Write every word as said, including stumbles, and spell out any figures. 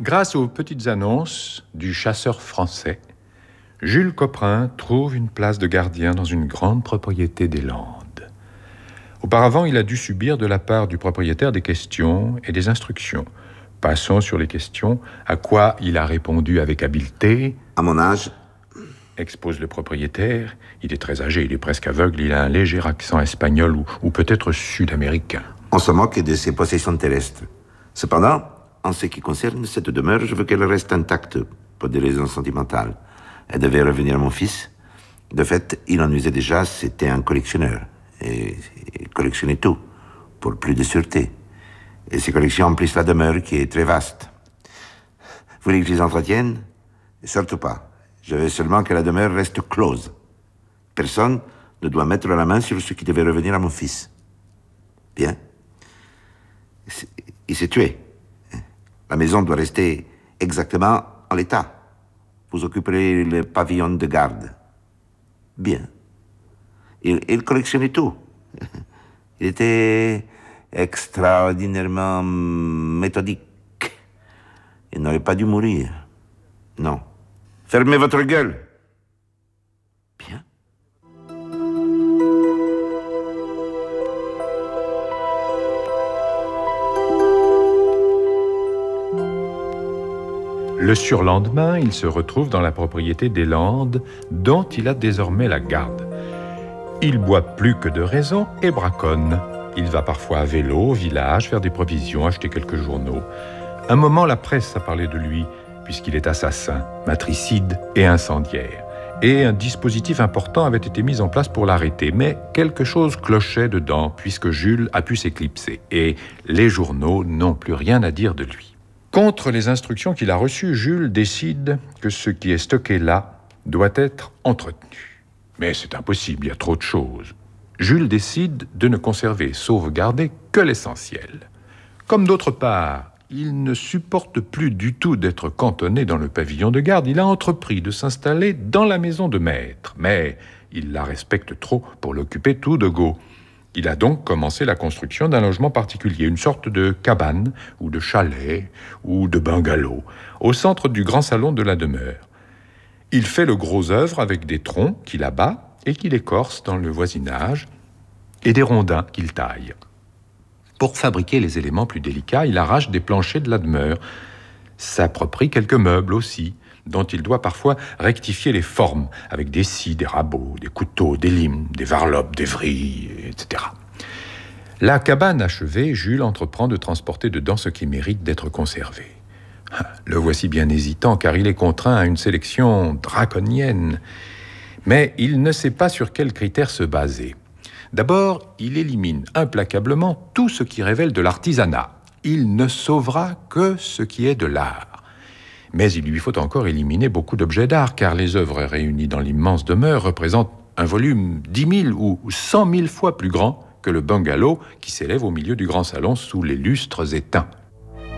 Grâce aux petites annonces du chasseur français, Jules Coprin trouve une place de gardien dans une grande propriété des Landes. Auparavant, il a dû subir de la part du propriétaire des questions et des instructions. Passons sur les questions, à quoi il a répondu avec habileté. À mon âge, expose le propriétaire. Il est très âgé, il est presque aveugle, il a un léger accent espagnol ou, ou peut-être sud-américain. On se moque de ses possessions terrestres. Cependant, en ce qui concerne cette demeure, je veux qu'elle reste intacte pour des raisons sentimentales. Elle devait revenir à mon fils. De fait, il en usait déjà, c'était un collectionneur. Et il collectionnait tout, pour plus de sûreté. Et ces collections emplissent la demeure qui est très vaste. Vous voulez que je les entretienne? Surtout pas. Je veux seulement que la demeure reste close. Personne ne doit mettre la main sur ce qui devait revenir à mon fils. Bien. Il s'est tué. La maison doit rester exactement en l'état. Vous occuperez le pavillon de garde. Bien. Il, il collectionnait tout. Il était extraordinairement méthodique. Il n'aurait pas dû mourir. Non. Fermez votre gueule. Bien. Le surlendemain, il se retrouve dans la propriété des Landes, dont il a désormais la garde. Il boit plus que de raison et braconne. Il va parfois à vélo au village faire des provisions, acheter quelques journaux. Un moment, la presse a parlé de lui, puisqu'il est assassin, matricide et incendiaire. Et un dispositif important avait été mis en place pour l'arrêter. Mais quelque chose clochait dedans, puisque Jules a pu s'éclipser. Et les journaux n'ont plus rien à dire de lui. Contre les instructions qu'il a reçues, Jules décide que ce qui est stocké là doit être entretenu. Mais c'est impossible, il y a trop de choses. Jules décide de ne conserver, sauvegarder que l'essentiel. Comme d'autre part, il ne supporte plus du tout d'être cantonné dans le pavillon de garde, il a entrepris de s'installer dans la maison de maître. Mais il la respecte trop pour l'occuper tout de go. Il a donc commencé la construction d'un logement particulier, une sorte de cabane, ou de chalet, ou de bungalow, au centre du grand salon de la demeure. Il fait le gros œuvre avec des troncs qu'il abat et qu'il écorce dans le voisinage, et des rondins qu'il taille. Pour fabriquer les éléments plus délicats, il arrache des planchers de la demeure, s'approprie quelques meubles aussi, dont il doit parfois rectifier les formes, avec des scies, des rabots, des couteaux, des limes, des varlopes, des vrilles, et cetera. La cabane achevée, Jules entreprend de transporter dedans ce qui mérite d'être conservé. Le voici bien hésitant, car il est contraint à une sélection draconienne. Mais il ne sait pas sur quels critères se baser. D'abord, il élimine implacablement tout ce qui révèle de l'artisanat. Il ne sauvera que ce qui est de l'art. Mais il lui faut encore éliminer beaucoup d'objets d'art, car les œuvres réunies dans l'immense demeure représentent un volume dix mille ou cent mille fois plus grand que le bungalow qui s'élève au milieu du grand salon sous les lustres éteints.